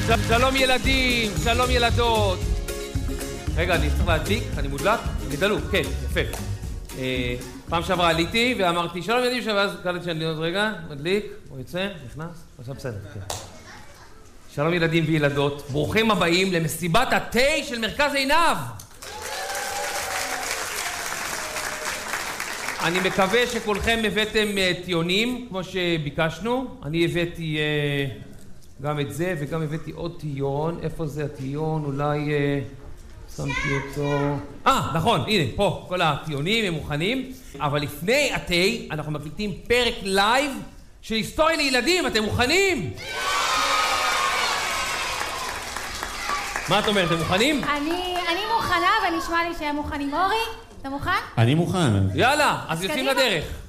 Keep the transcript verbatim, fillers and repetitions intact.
שלום ילדים, שלום ילדות. רגע, אני צריך להדליק, אני מודלק? אני דלוק, כן, יפה. פעם שעברה עליתי ואמרתי שלום ילדים, ואז קלטתי שאני עוד רגע, מדליק, הוא יוצא, נכנס, עכשיו בסדר, כן. שלום ילדים וילדות, ברוכים הבאים למסיבת התה של מרכז עינב. אני מקווה שכולכם הבאתם טיונים, כמו שביקשנו. אני הבאתי גם את זה וגם הבאתי עוד טיון. איפה זה הטיון? אולי שמתי אותו... אה, נכון, הנה, פה, כל הטיונים הם מוכנים. אבל לפני התה אנחנו מקליטים פרק לייב של היסטוריה לילדים. אתם מוכנים? מה את אומרת, אתם מוכנים? אני, אני מוכנה, ונשמע לי שהם מוכנים. אורי, אתה מוכן? אני מוכן. יאללה, אז יוצאים לדרך.